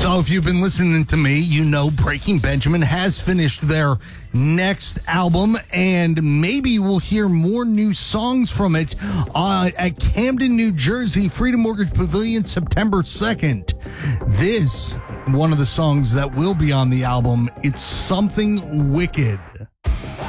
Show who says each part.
Speaker 1: So if you've been listening to me, you know Breaking Benjamin has finished their next album, and maybe we'll hear more new songs from it at Camden, New Jersey, Freedom Mortgage Pavilion, September 2nd. This, one of the songs that will be on the album, it's Something Wicked.